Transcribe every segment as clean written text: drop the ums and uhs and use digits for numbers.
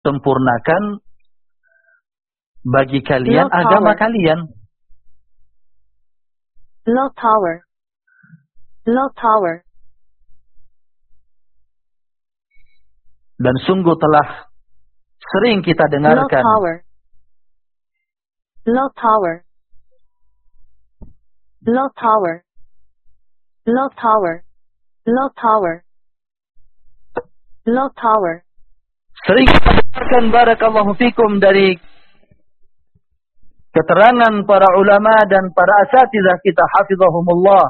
sempurnakan bagi kalian agama kalian. Low tower. Low tower. Dan sungguh telah sering kita dengarkan. Low tower. Low tower. Low tower. Low tower. Low tower. Low tower. Sering kita dengarkan barakallahu fikum dari keterangan para ulama dan para asatidzah kita hafizahumullah.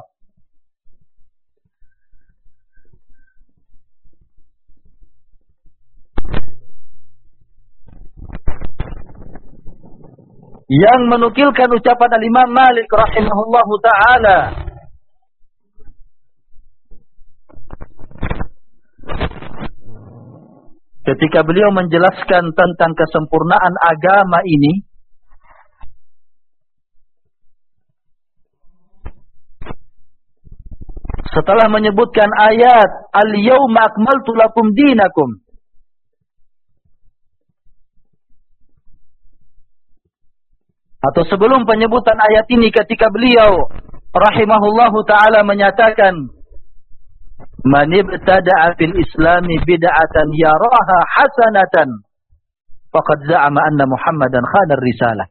Yang menukilkan ucapan Al-Imam Malik rahimahullahu ta'ala. Ketika beliau menjelaskan tentang kesempurnaan agama ini, setelah menyebutkan ayat Al-yawma akmaltu lakum dinakum, atau sebelum penyebutan ayat ini, ketika beliau rahimahullahu ta'ala menyatakan man ibtada'a fil islami bid'atan yaraha hasanatan faqad za'ama anna Muhammadan khana risalah.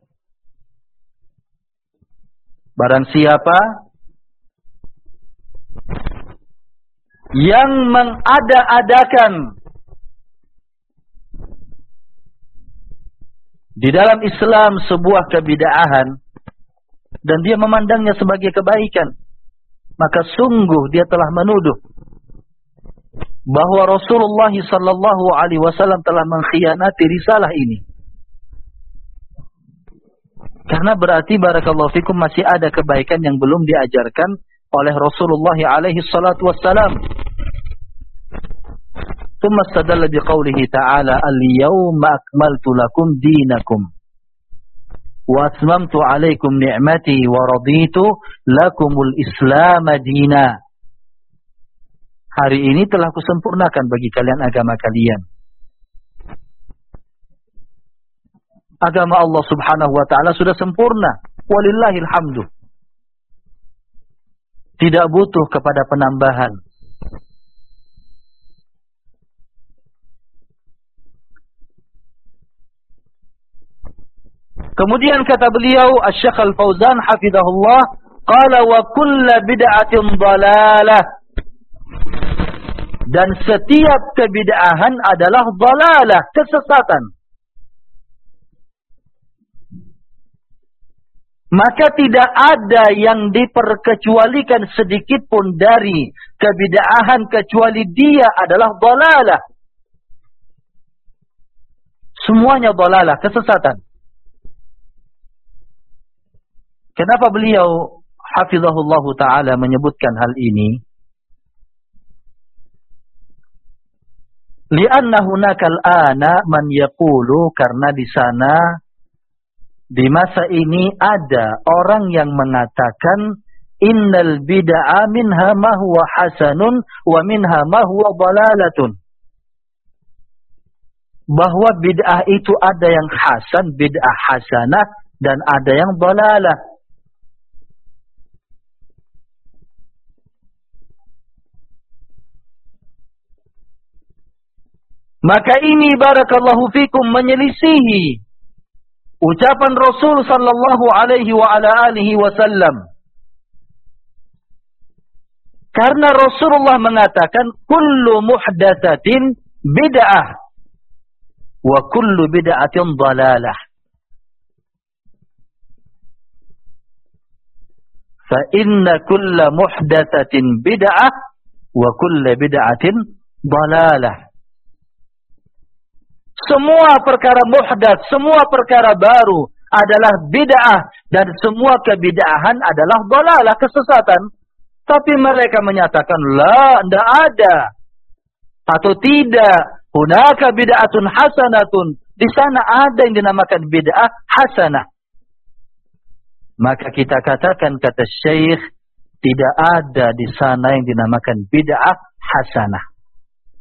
Barang siapa yang mengada-adakan di dalam Islam sebuah kebid'ahan dan dia memandangnya sebagai kebaikan, maka sungguh dia telah menuduh bahwa Rasulullah sallallahu alaihi wasallam telah mengkhianati risalah ini. Karena berarti barakallahu fikum masih ada kebaikan yang belum diajarkan oleh Rasulullah alaihi salatu wassalam. ثم استدل بقوله تعالى اليوم أكملت لكم دينكم وأتممت عليكم نعمتي ورضيت لكم الإسلام دينا. Hari ini telah kusempurnakan bagi kalian agama kalian. Agama Allah subhanahu wa ta'ala sudah sempurna. Walillahil hamdu. Tidak butuh kepada penambahan. Kemudian kata beliau Asy-Syaikh Al-Fauzan hafizahullah, qala wa kullu bid'atin dhalalah. Dan setiap kebid'ahan adalah dhalalah, kesesatan. Maka tidak ada yang diperkecualikan sedikit pun dari kebid'ahan kecuali dia adalah dhalalah. Semuanya dhalalah, kesesatan. Kenapa beliau hafizahullahu ta'ala menyebutkan hal ini? Lianna hunakal ana man yaqulu, karena di sana di masa ini ada orang yang mengatakan innal bid'a minha ma huwa hasanun wa minha ma huwa dhalalatun. Bahwa bid'ah itu ada yang hasan, bid'ah hasanah, dan ada yang dhalalah. Maka ini barakallahu fikum menyelisihi ucapan Rasul sallallahu alaihi wa ala alihi wasallam. Karena Rasulullah mengatakan kullu muhdatsatin bid'ah wa kullu bid'atin dhalalah. Fa inna kulla muhdatsatin bid'ah wa kulla bid'atin dhalalah. Semua perkara muhdats, semua perkara baru adalah bid'ah, dan semua kebid'ahan adalah dhalalah, kesesatan. Tapi mereka menyatakan la, tidak ada atau tidak. Hunaka bid'atun hasanatun. Di sana ada yang dinamakan bid'ah hasanah. Maka kita katakan, kata Syekh, tidak ada di sana yang dinamakan bid'ah hasanah.